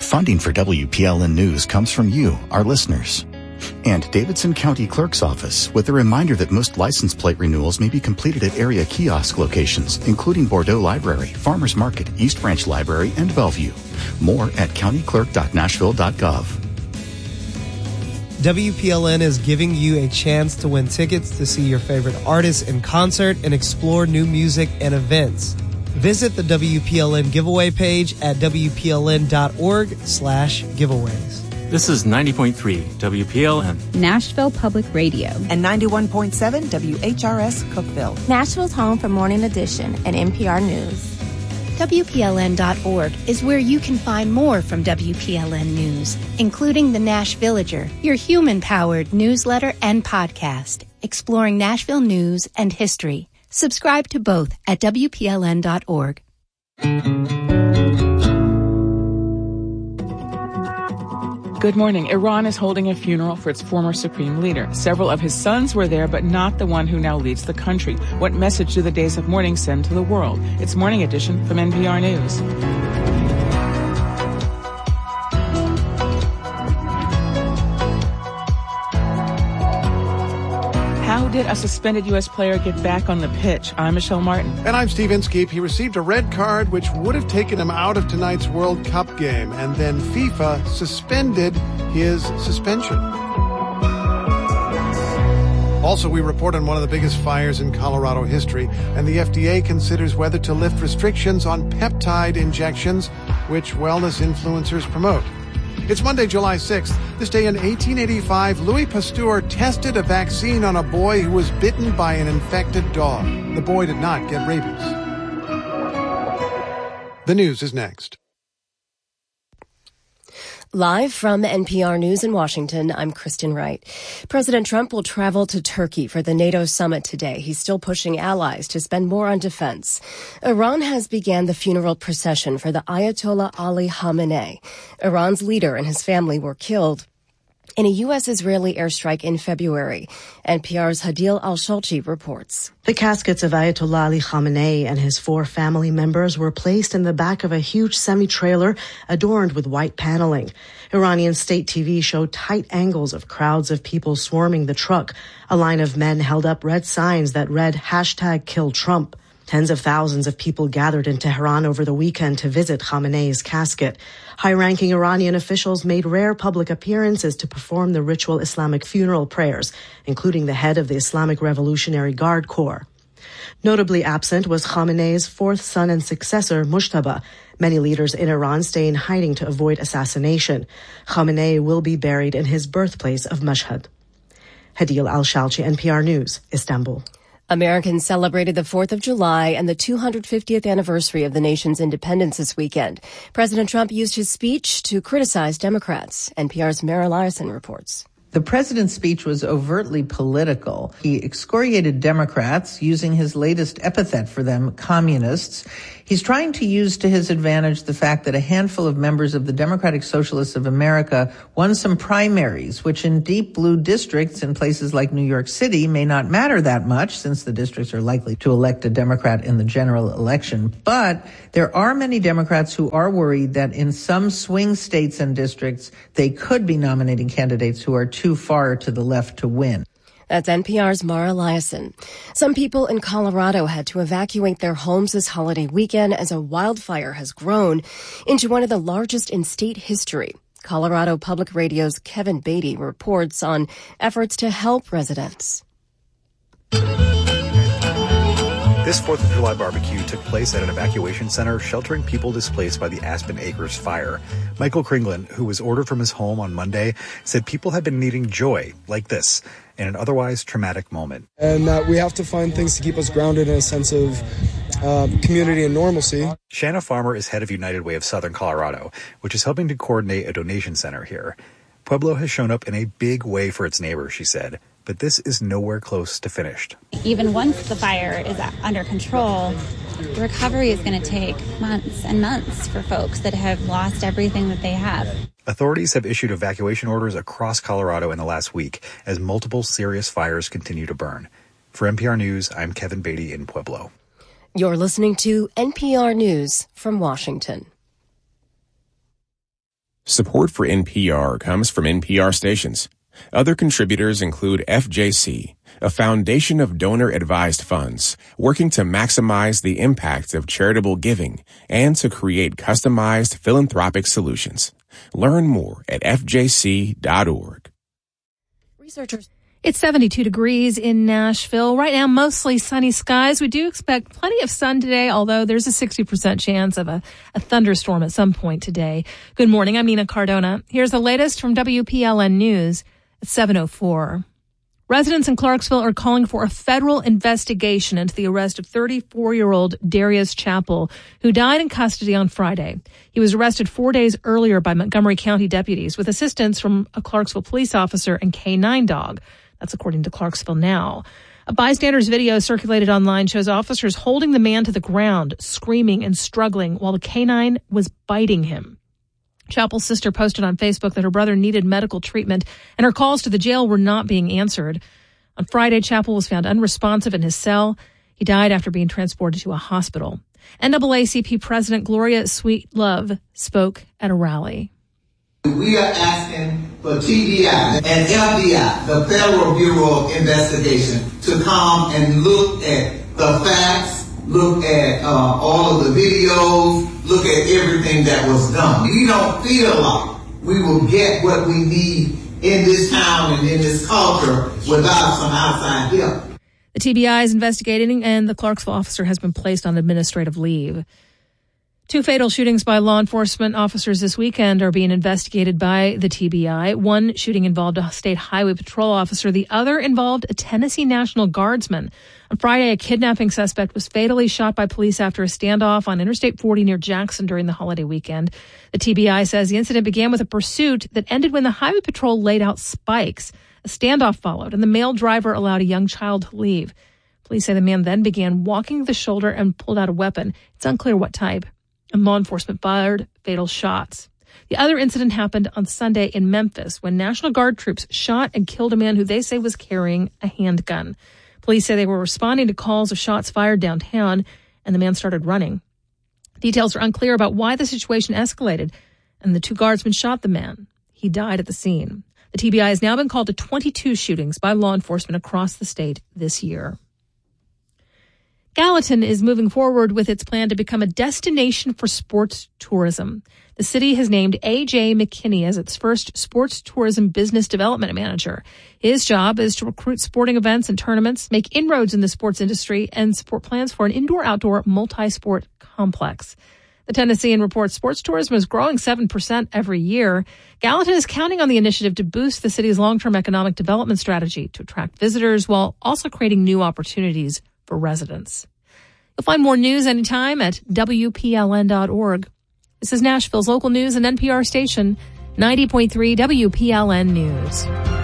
Funding for WPLN News comes from you, our listeners. And Davidson County Clerk's Office, with a reminder that most license plate renewals may be completed at area kiosk locations, including Bordeaux Library, Farmers Market, East Branch Library, and Bellevue. More at countyclerk.nashville.gov. WPLN is giving you a chance to win tickets to see your favorite artists in concert and explore new music and events. Visit the WPLN giveaway page at wpln.org/giveaways. This is 90.3 WPLN. Nashville Public Radio. And 91.7 WHRS Cookeville. Nashville's home for Morning Edition and NPR News. WPLN.org is where you can find more from WPLN News, including the Nash Villager, your human-powered newsletter and podcast, exploring Nashville news and history. Subscribe to both at WPLN.org. Good morning. Iran is holding a funeral for its former supreme leader. Several of his sons were there, but not the one who now leads the country. What message do the days of mourning send to the world? It's Morning Edition from NPR News. How did a suspended U.S. player get back on the pitch? I'm Michelle Martin. And I'm Steve Inskeep. He received a red card which would have taken him out of tonight's World Cup game. And then FIFA suspended his suspension. Also, we report on one of the biggest fires in Colorado history. And the FDA considers whether to lift restrictions on peptide injections, which wellness influencers promote. It's Monday, July 6th. This day in 1885, Louis Pasteur tested a vaccine on a boy who was bitten by an infected dog. The boy did not get rabies. The news is next. Live from NPR News in Washington, I'm Kristen Wright. President Trump will travel to Turkey for the NATO summit today. He's still pushing allies to spend more on defense. Iran has began the funeral procession for the Ayatollah Ali Khamenei. Iran's leader and his family were killed in a U.S.-Israeli airstrike in February. NPR's Hadil Al-Shalchi reports. The caskets of Ayatollah Ali Khamenei and his 4 family members were placed in the back of a huge semi-trailer adorned with white paneling. Iranian state TV showed tight angles of crowds of people swarming the truck. A line of men held up red signs that read #KillTrump. Tens of thousands of people gathered in Tehran over the weekend to visit Khamenei's casket. High-ranking Iranian officials made rare public appearances to perform the ritual Islamic funeral prayers, including the head of the Islamic Revolutionary Guard Corps. Notably absent was Khamenei's 4th son and successor, Mujtaba. Many leaders in Iran stay in hiding to avoid assassination. Khamenei will be buried in his birthplace of Mashhad. Hadil Al-Shalchi, NPR News, Istanbul. Americans celebrated the 4th of July and the 250th anniversary of the nation's independence this weekend. President Trump used his speech to criticize Democrats. NPR's Mara Liasson reports. The president's speech was overtly political. He excoriated Democrats, using his latest epithet for them, communists. He's trying to use to his advantage the fact that a handful of members of the Democratic Socialists of America won some primaries, which in deep blue districts in places like New York City may not matter that much, since the districts are likely to elect a Democrat in the general election. But there are many Democrats who are worried that in some swing states and districts, they could be nominating candidates who are too far to the left to win. That's NPR's Mara Liasson. Some people in Colorado had to evacuate their homes this holiday weekend as a wildfire has grown into one of the largest in state history. Colorado Public Radio's Kevin Beatty reports on efforts to help residents. This 4th of July barbecue took place at an evacuation center sheltering people displaced by the Aspen Acres fire. Michael Kringlin, who was ordered from his home on Monday, said people have been needing joy like this in an otherwise traumatic moment. And that we have to find things to keep us grounded in a sense of community and normalcy. Shanna Farmer is head of United Way of Southern Colorado, which is helping to coordinate a donation center here. Pueblo has shown up in a big way for its neighbors, she said, but this is nowhere close to finished. Even once the fire is under control, the recovery is going to take months and months for folks that have lost everything that they have. Authorities have issued evacuation orders across Colorado in the last week as multiple serious fires continue to burn. For NPR News, I'm Kevin Beatty in Pueblo. You're listening to NPR News from Washington. Support for NPR comes from NPR stations. Other contributors include FJC, a foundation of donor-advised funds working to maximize the impact of charitable giving and to create customized philanthropic solutions. Learn more at fjc.org. Researchers. It's 72 degrees in Nashville. Right now, mostly sunny skies. We do expect plenty of sun today, although there's a 60% chance of a thunderstorm at some point today. Good morning. I'm Nina Cardona. Here's the latest from WPLN News at 7:04. Residents in Clarksville are calling for a federal investigation into the arrest of 34-year-old Darius Chappell, who died in custody on Friday. He was arrested 4 days earlier by Montgomery County deputies with assistance from a Clarksville police officer and K-9 dog. That's according to Clarksville Now. A bystander's video circulated online shows officers holding the man to the ground, screaming and struggling while the K-9 was biting him. Chappell's sister posted on Facebook that her brother needed medical treatment and her calls to the jail were not being answered. On Friday, Chappell was found unresponsive in his cell. He died after being transported to a hospital. NAACP President Gloria Sweetlove spoke at a rally. We are asking for TBI and FBI, the Federal Bureau of Investigation, to come and look at the facts, look at all of the videos, look at everything that was done. We don't feel like we will get what we need in this town and in this culture without some outside help. The TBI is investigating, and the Clarksville officer has been placed on administrative leave. 2 fatal shootings by law enforcement officers this weekend are being investigated by the TBI. One shooting involved a state highway patrol officer. The other involved a Tennessee National Guardsman. On Friday, a kidnapping suspect was fatally shot by police after a standoff on Interstate 40 near Jackson during the holiday weekend. The TBI says the incident began with a pursuit that ended when the highway patrol laid out spikes. A standoff followed, and the male driver allowed a young child to leave. Police say the man then began walking the shoulder and pulled out a weapon. It's unclear what type. And law enforcement fired fatal shots. The other incident happened on Sunday in Memphis when National Guard troops shot and killed a man who they say was carrying a handgun. Police say they were responding to calls of shots fired downtown, and the man started running. Details are unclear about why the situation escalated, and the 2 guardsmen shot the man. He died at the scene. The TBI has now been called to 22 shootings by law enforcement across the state this year. Gallatin is moving forward with its plan to become a destination for sports tourism. The city has named A.J. McKinney as its first sports tourism business development manager. His job is to recruit sporting events and tournaments, make inroads in the sports industry, and support plans for an indoor-outdoor multi-sport complex. The Tennessean reports sports tourism is growing 7% every year. Gallatin is counting on the initiative to boost the city's long-term economic development strategy to attract visitors while also creating new opportunities for residents. You'll find more news anytime at WPLN.org. This is Nashville's local news and NPR station, 90.3 WPLN News.